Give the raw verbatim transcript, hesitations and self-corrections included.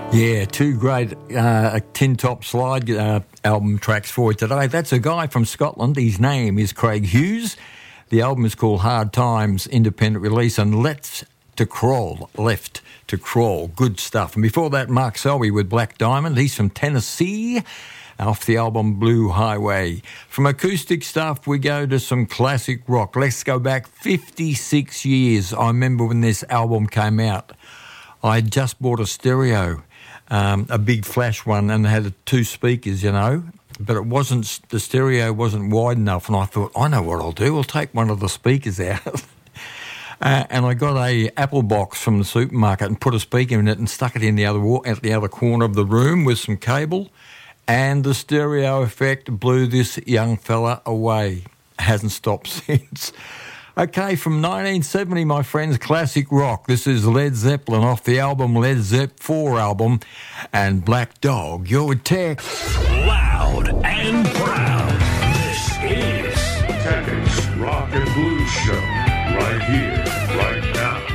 Yeah, two great uh, Tin Top Slide uh, album tracks for you today. That's a guy from Scotland. His name is Craig Hughes. The album is called Hard Times, independent release, and Let's to Crawl, Left to Crawl. Good stuff. And before that, Mark Selby with Black Diamond. He's from Tennessee, off the album Blue Highway. From acoustic stuff, we go to some classic rock. Let's go back fifty-six years. I remember when this album came out. I had just bought a stereo. Um, a big flash one, and had two speakers, you know, but it wasn't, the stereo wasn't wide enough, and I thought, I know what I'll do, I'll take one of the speakers out. uh, and I got a Apple box from the supermarket and put a speaker in it and stuck it in the other wa- at the other corner of the room with some cable, and the stereo effect blew this young fella away. Hasn't stopped since. Okay, from nineteen seventy, my friends, classic rock. This is Led Zeppelin off the album Led Zepp four album, and Black Dog, your tech. Loud and proud. This is Technic's Rock and Blues Show, right here, right now.